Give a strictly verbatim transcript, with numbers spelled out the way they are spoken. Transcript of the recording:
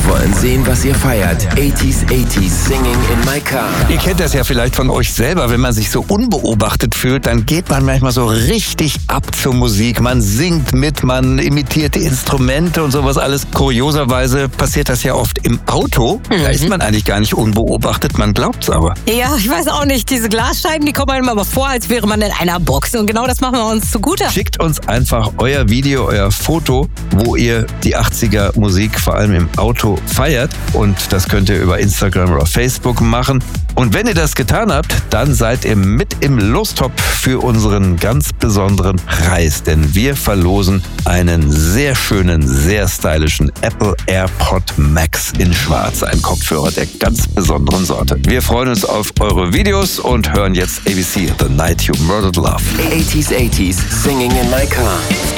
wollen sehen, was ihr feiert. achtziger, achtziger Singing in my car. Ihr kennt das ja vielleicht von euch selber, wenn man sich so unbeobachtet fühlt, dann geht man manchmal so richtig ab zur Musik. Man singt mit, man imitiert die Instrumente und sowas alles. Kurioserweise passiert das ja oft im Auto. Mhm. Da ist man eigentlich gar nicht unbeobachtet, man glaubt's aber. Ja, ich weiß auch nicht. Diese Glasscheiben, die kommen einem aber vor, als wäre man in einer Box. Und genau das machen wir uns zugute. Schickt uns einfach euer Video, euer Foto, wo ihr die achtziger Musik vor allem im Auto feiert. Und das könnt ihr über Instagram oder Facebook machen. Und wenn ihr das getan habt, dann seid ihr mit im Lostopf für unseren ganz besonderen Preis. Denn wir verlosen einen sehr schönen, sehr stylischen Apple AirPod Max in Schwarz. Ein Kopfhörer der ganz besonderen Sorte. Wir freuen uns auf eure Videos und hören jetzt A B C, The Night You Murdered Love. achtziger, achtziger Singing in my car.